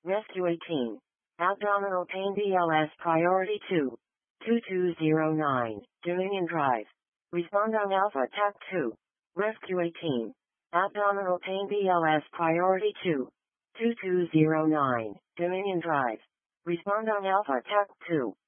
Rescue 18. Abdominal pain BLS priority 2. 2209. Dominion Drive. Respond on Alpha TAC 2. Rescue 18. Abdominal pain BLS priority 2. 2209. Dominion Drive. Respond on Alpha TAC 2.